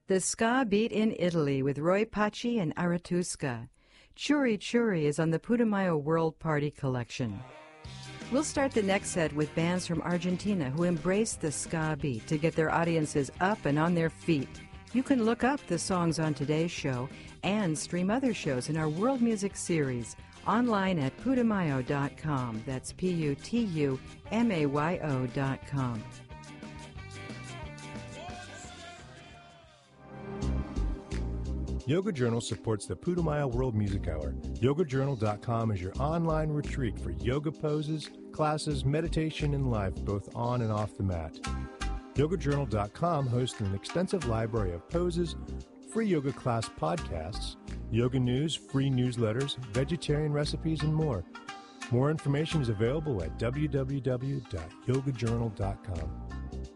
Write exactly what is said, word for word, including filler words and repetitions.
The Ska Beat in Italy with Roy Paci and Aratusca. Churi Churi is on the Putumayo World Party collection. We'll start the next set with bands from Argentina who embrace the ska beat to get their audiences up and on their feet. You can look up the songs on today's show and stream other shows in our World Music series online at putumayo dot com. That's P U T U M A Y O dot com. Yoga Journal supports the Putumayo World Music Hour. yoga journal dot com is your online retreat for yoga poses, classes, meditation, and life, both on and off the mat. yoga journal dot com hosts an extensive library of poses, free yoga class podcasts, yoga news, free newsletters, vegetarian recipes, and more. More information is available at w w w dot yoga journal dot com.